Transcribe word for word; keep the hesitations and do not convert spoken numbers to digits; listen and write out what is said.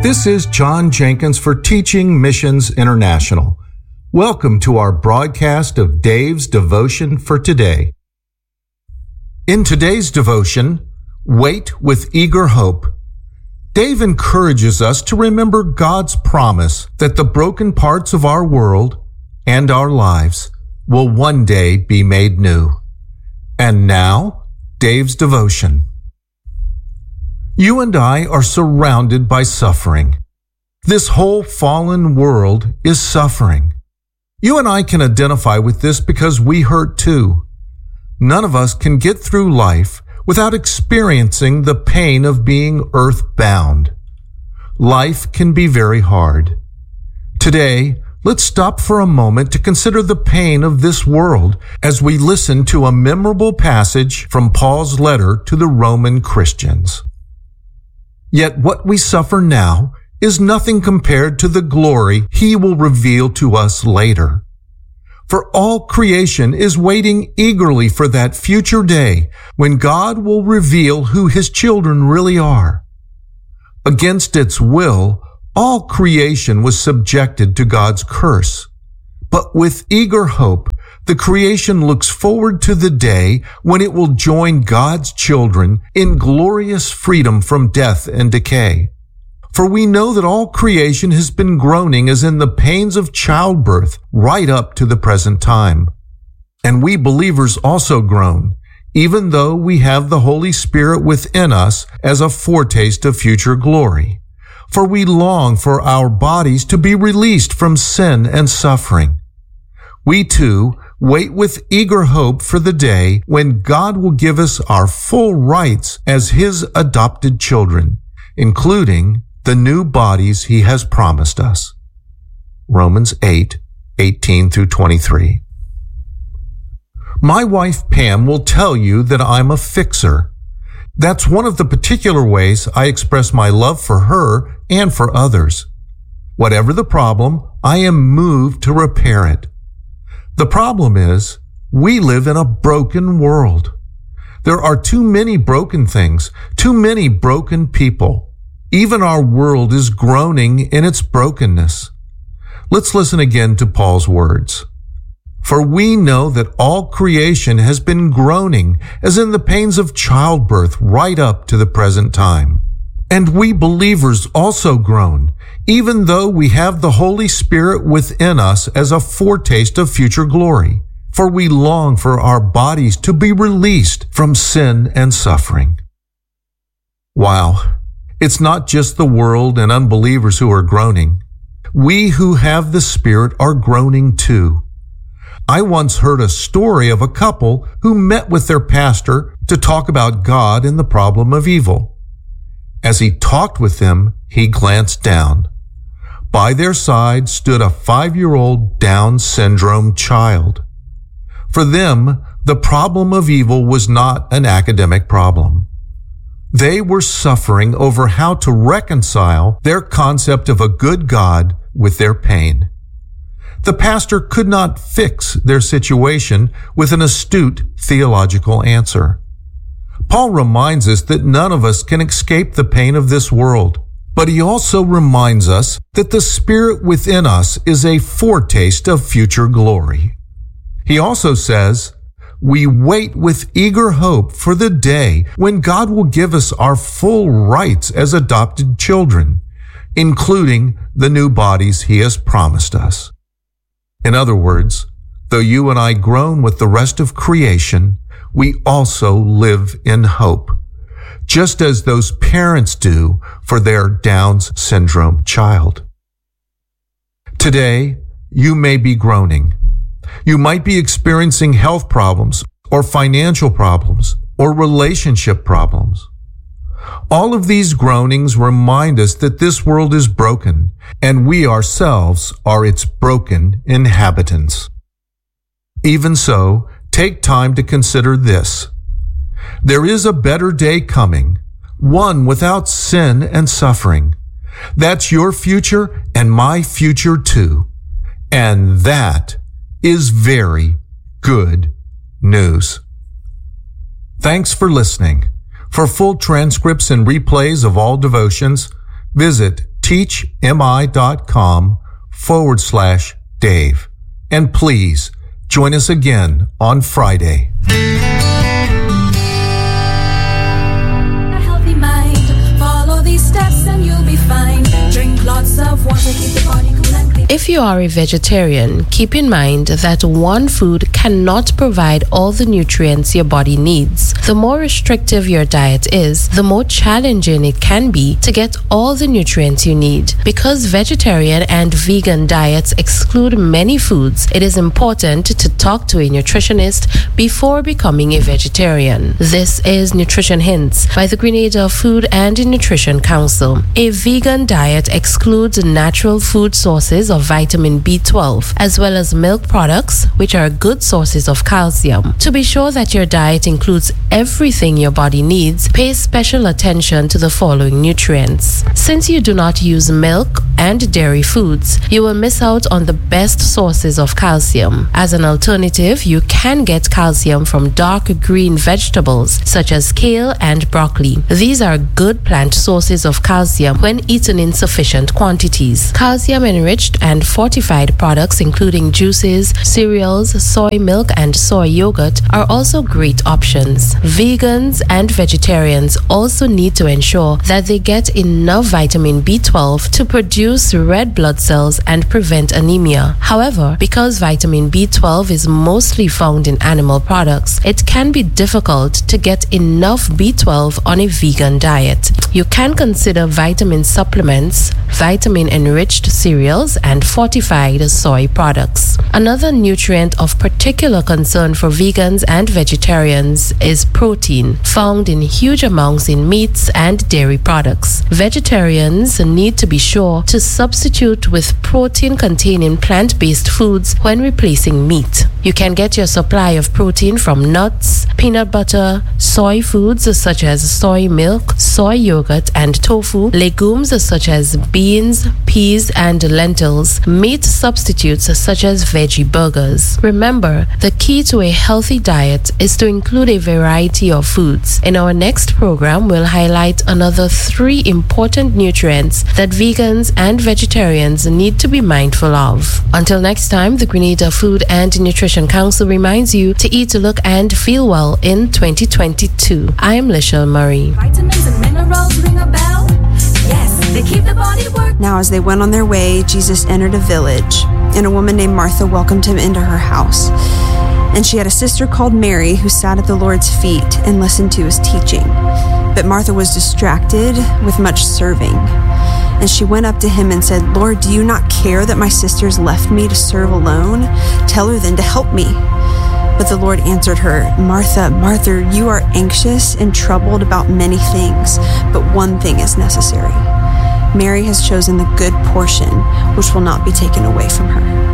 This is John Jenkins for Teaching Missions International. Welcome to our broadcast of Dave's Devotion for today. In today's devotion, Wait with Eager Hope, Dave encourages us to remember God's promise that the broken parts of our world and our lives will one day be made new. And now, Dave's devotion. You and I are surrounded by suffering. This whole fallen world is suffering. You and I can identify with this because we hurt too. None of us can get through life without experiencing the pain of being earthbound. Life can be very hard. Today, let's stop for a moment to consider the pain of this world as we listen to a memorable passage from Paul's letter to the Roman Christians. Yet what we suffer now is nothing compared to the glory he will reveal to us later. For all creation is waiting eagerly for that future day when God will reveal who his children really are. Against its will, all creation was subjected to God's curse. But with eager hope, the creation looks forward to the day when it will join God's children in glorious freedom from death and decay. For we know that all creation has been groaning as in the pains of childbirth right up to the present time. And we believers also groan, even though we have the Holy Spirit within us as a foretaste of future glory. For we long for our bodies to be released from sin and suffering. We too wait with eager hope for the day when God will give us our full rights as his adopted children, including the new bodies he has promised us. Romans eight, eighteen through twenty-three. My wife Pam will tell you that I'm a fixer. That's one of the particular ways I express my love for her and for others. Whatever the problem, I am moved to repair it. The problem is, we live in a broken world. There are too many broken things, too many broken people. Even our world is groaning in its brokenness. Let's listen again to Paul's words. For we know that all creation has been groaning as in the pains of childbirth right up to the present time. And we believers also groan, even though we have the Holy Spirit within us as a foretaste of future glory. For we long for our bodies to be released from sin and suffering. Wow. It's not just the world and unbelievers who are groaning. We who have the Spirit are groaning too. I once heard a story of a couple who met with their pastor to talk about God and the problem of evil. As he talked with them, he glanced down. By their side stood a five-year-old Down syndrome child. For them, the problem of evil was not an academic problem. They were suffering over how to reconcile their concept of a good God with their pain. The pastor could not fix their situation with an astute theological answer. Paul reminds us that none of us can escape the pain of this world, but he also reminds us that the Spirit within us is a foretaste of future glory. He also says, we wait with eager hope for the day when God will give us our full rights as adopted children, including the new bodies he has promised us. In other words, though you and I groan with the rest of creation, we also live in hope, just as those parents do for their Down syndrome child. Today, you may be groaning. You might be experiencing health problems or financial problems or relationship problems. All of these groanings remind us that this world is broken and we ourselves are its broken inhabitants. Even so, take time to consider this. There is a better day coming, one without sin and suffering. That's your future and my future too. And that is very good news. Thanks for listening. For full transcripts and replays of all devotions, visit T teachmi.com forward slash Dave. And please join us again on Friday. A healthy mind. Follow these steps and you'll be fine. Drink lots of water, keep the body cool and clean. If you are a vegetarian, keep in mind that one food cannot provide all the nutrients your body needs. The more restrictive your diet is, the more challenging it can be to get all the nutrients you need. Because vegetarian and vegan diets exclude many foods, it is important to talk to a nutritionist before becoming a vegetarian. This is Nutrition Hints by the Grenada Food and Nutrition Council. A vegan diet excludes natural food sources of vitamin B twelve, as well as milk products, which are good sources of calcium. To be sure that your diet includes everything your body needs, pay special attention to the following nutrients. Since you do not use milk and dairy foods, you will miss out on the best sources of calcium. As an alternative, you can get calcium from dark green vegetables such as kale and broccoli. These are good plant sources of calcium when eaten in sufficient quantities. Calcium-enriched and fortified products including juices, cereals, soy milk, and soy yogurt are also great options. Vegans and vegetarians also need to ensure that they get enough vitamin B twelve to produce red blood cells and prevent anemia. However, because vitamin B twelve is mostly found in animal products, it can be difficult to get enough B twelve on a vegan diet. You can consider vitamin supplements, vitamin-enriched cereals, and fortified soy products. Another nutrient of particular concern for vegans and vegetarians is protein, found in huge amounts in meats and dairy products. Vegetarians need to be sure to substitute with protein-containing plant-based foods when replacing meat. You can get your supply of protein from nuts, peanut butter, soy foods such as soy milk, soy yogurt, and tofu, legumes such as beans, peas, and lentils, meat substitutes such as veggie burgers. Remember, the key to a healthy diet is to include a variety of foods. In our next program, we'll highlight another three important nutrients that vegans and vegetarians need to be mindful of. Until next time, the Grenada Food and Nutrition Council reminds you to eat, look, and feel well in twenty twenty-two. I am Lishelle Murray. Vitamins and minerals ring a bell. Yes, they keep the body working. Now, as they went on their way, Jesus entered a village, and a woman named Martha welcomed him into her house. And she had a sister called Mary who sat at the Lord's feet and listened to his teaching. But Martha was distracted with much serving. And she went up to him and said, "Lord, do you not care that my sister's left me to serve alone? Tell her then to help me." But the Lord answered her, "Martha, Martha, you are anxious and troubled about many things, but one thing is necessary. Mary has chosen the good portion, which will not be taken away from her."